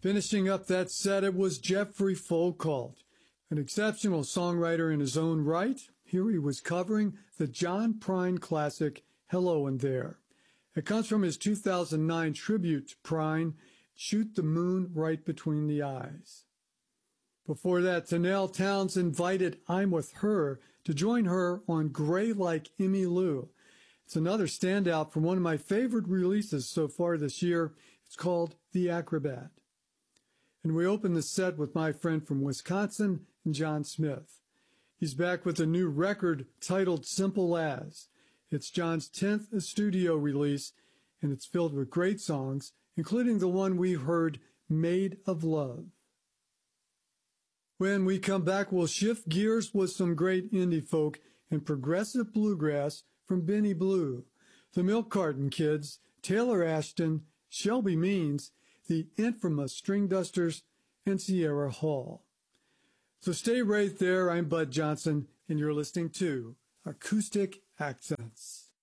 Finishing up that set, it was Jeffrey Folkalt, an exceptional songwriter in his own right. Here he was covering the John Prine classic, Hello and There. It comes from his 2009 tribute to Prine, Shoot the Moon Right Between the Eyes. Before that, Tanel Townes invited I'm With Her to join her on Gray Like Emmylou. It's another standout from one of my favorite releases so far this year. It's called The Acrobat. And we open the set with my friend from Wisconsin, John Smith. He's back with a new record titled Simple As. It's John's 10th studio release, and it's filled with great songs, including the one we heard, Made of Love. When we come back, we'll shift gears with some great indie folk and progressive bluegrass from Benny Blue, the Milk Carton Kids, Taylor Ashton, Shelby Means, the infamous String Dusters, and Sierra Hall. So stay right there. I'm Bud Johnson, and you're listening to Acoustic Accents.